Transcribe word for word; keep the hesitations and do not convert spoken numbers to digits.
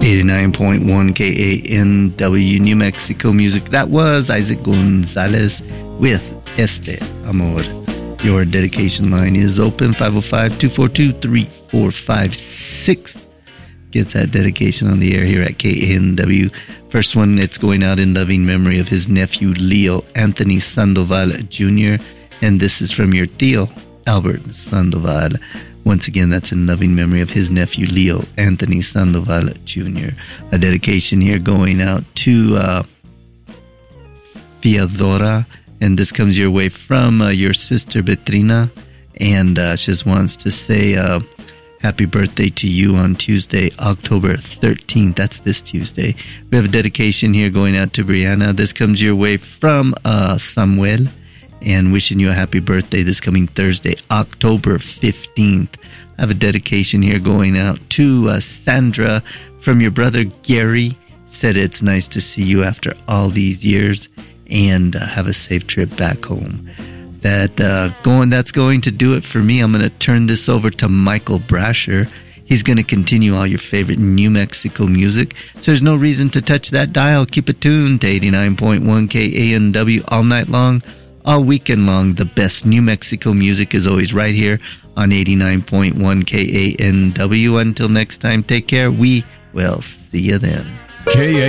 eighty-nine point one K A N W New Mexico Music. That was Isaac Gonzalez with Este Amor. Your dedication line is open, five oh five, two four two, three four five six. Gets that dedication on the air here at K A N W. First one, it's going out in loving memory of his nephew, Leo Anthony Sandoval Junior And this is from your tío, Albert Sandoval. Once again, that's in loving memory of his nephew, Leo Anthony Sandoval Junior A dedication here going out to uh, Fiadora. And this comes your way from uh, your sister, Betrina. And uh, she just wants to say uh, happy birthday to you on Tuesday, October thirteenth. That's this Tuesday. We have a dedication here going out to Brianna. This comes your way from uh, Samuel. And wishing you a happy birthday this coming Thursday, October fifteenth. I have a dedication here going out to uh, Sandra from your brother, Gary. Said it's nice to see you after all these years. And uh, have a safe trip back home. That uh, going. That's going to do it for me. I'm going to turn this over to Michael Brasher. He's going to continue all your favorite New Mexico music. So there's no reason to touch that dial. Keep it tuned to eighty-nine point one K A N W all night long, all weekend long. The best New Mexico music is always right here on eighty-nine point one K A N W. Until next time, take care. We will see you then. K A